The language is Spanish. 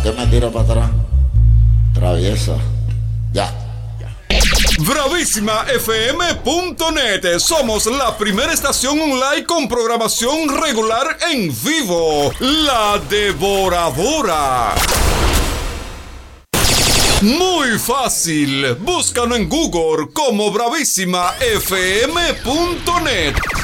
qué me tira para atrás? Traviesa. Ya. BravísimaFM.net. Somos la primera estación online con programación regular en vivo. La Devoradora. Muy fácil. Búscanos en Google como BravísimaFM.net.